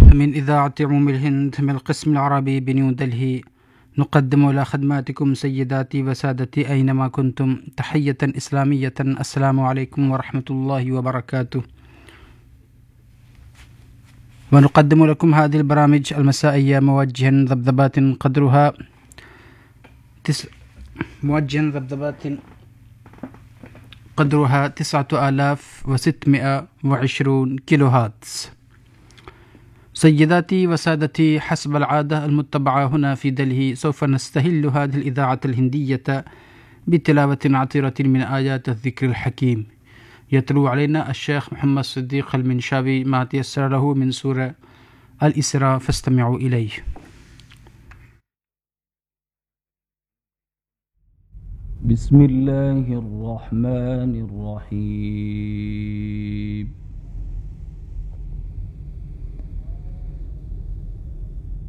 من إذاعة عموم الهند من القسم العربي بنيو دلهي، نقدم إلى خدماتكم سيداتي وسادتي أينما كنتم تحية إسلامية. السلام عليكم ورحمة الله وبركاته. ونقدم لكم هذه البرامج المسائية موجها ذبذبات قدرها قدرها 9620 كيلو هاتس. سيداتي وسادتي، حسب العادة المتبعة هنا في دلهي، سوف نستهل هذه الإذاعة الهندية بتلاوة عطرة من آيات الذكر الحكيم. يتلو علينا الشيخ محمد صديق المنشاوي ما تيسر له من سورة الإسراء، فاستمعوا إليه. بسم الله الرحمن الرحيم.